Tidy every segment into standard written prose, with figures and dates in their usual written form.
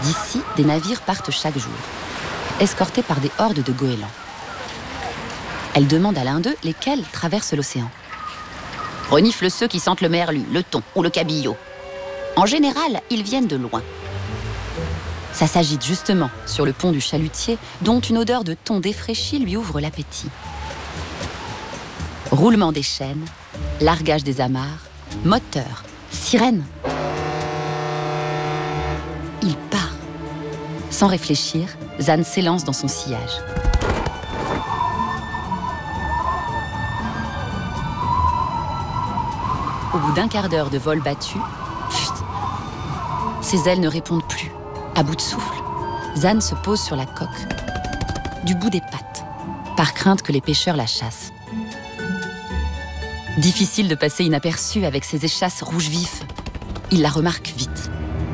D'ici, des navires partent chaque jour, escortés par des hordes de goélands. Elle demande à l'un d'eux lesquels traversent l'océan. « Renifle ceux qui sentent le merlu, le thon ou le cabillaud. En général, ils viennent de loin. » Ça s'agite justement sur le pont du chalutier, dont une odeur de thon défraîchi lui ouvre l'appétit. Roulement des chaînes, largage des amarres, moteur, sirène. Il part. Sans réfléchir, Zan s'élance dans son sillage. Au bout d'un quart d'heure de vol battu, ses ailes ne répondent plus. À bout de souffle, Zan se pose sur la coque, du bout des pattes, par crainte que les pêcheurs la chassent. Difficile de passer inaperçue avec ses échasses rouges vifs. Il la remarque vite.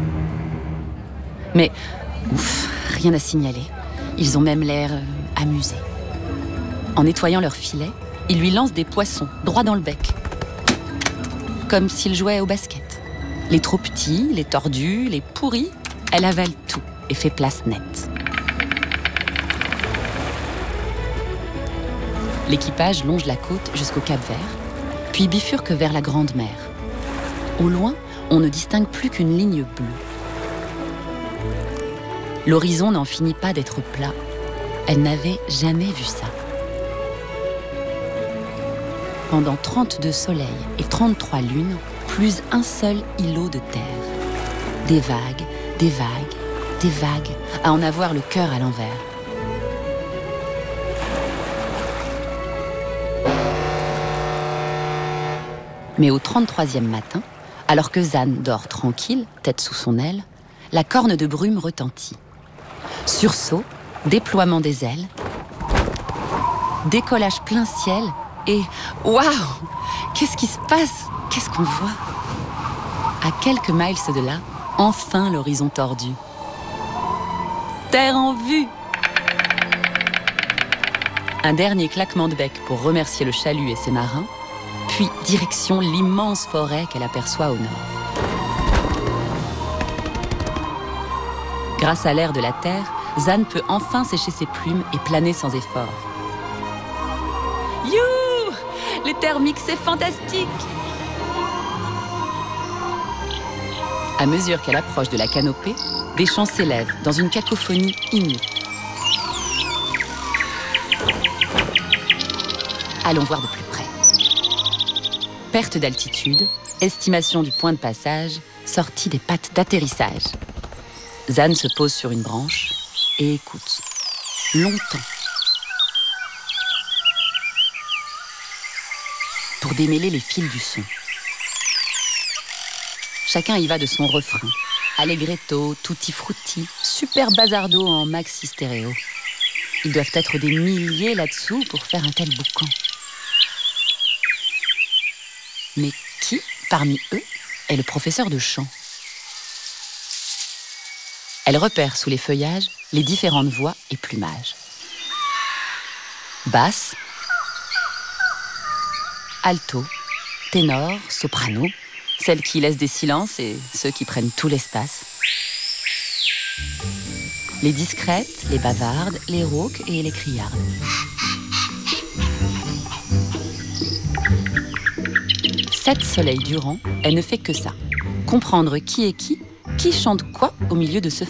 Mais, rien à signaler. Ils ont même l'air amusés. En nettoyant leur filet, ils lui lancent des poissons droit dans le bec. Comme s'ils jouaient au basket. Les trop petits, les tordus, les pourris, elle avale tout et fait place nette. L'équipage longe la côte jusqu'au Cap-Vert, puis bifurque vers la Grande Mer. Au loin, on ne distingue plus qu'une ligne bleue. L'horizon n'en finit pas d'être plat. Elle n'avait jamais vu ça. Pendant 32 soleils et 33 lunes, plus un seul îlot de terre. Des vagues, des vagues, des vagues, à en avoir le cœur à l'envers. Mais au 33e matin, alors que Zan dort tranquille, tête sous son aile, la corne de brume retentit. Sursaut, déploiement des ailes, décollage plein ciel et waouh! Qu'est-ce qui se passe? Qu'est-ce qu'on voit? À quelques miles de là, enfin l'horizon tordu. Terre en vue! Un dernier claquement de bec pour remercier le chalut et ses marins, puis direction l'immense forêt qu'elle aperçoit au nord. Grâce à l'air de la terre, Zan peut enfin sécher ses plumes et planer sans effort. Youhou! Les thermiques, c'est fantastique! À mesure qu'elle approche de la canopée, des chants s'élèvent dans une cacophonie inouïe. Allons voir de plus près. Perte d'altitude, estimation du point de passage, sortie des pattes d'atterrissage. Zan se pose sur une branche et écoute. Longtemps. Pour démêler les fils du son. Chacun y va de son refrain. Allegretto, tutti frutti, super bazardo en maxi stéréo. Ils doivent être des milliers là-dessous pour faire un tel boucan. Mais qui, parmi eux, est le professeur de chant? Elle repère sous les feuillages les différentes voix et plumages. Basse, alto, ténor, soprano, celles qui laissent des silences et ceux qui prennent tout l'espace. Les discrètes, les bavardes, les rauques et les criardes. Sept soleils durant, elle ne fait que ça. Comprendre qui est qui chante quoi au milieu de ce